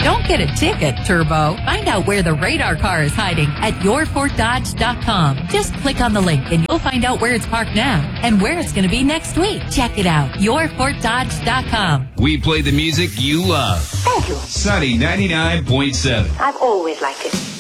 Don't get a ticket, Turbo. Find out where the radar car is hiding at yourfortdodge.com. Just click on the link and you'll find out where it's parked now and where it's going to be next week. Check it out. yourfortdodge.com. We play the music you love. Thank you. Sunny 99.7. I've always liked it.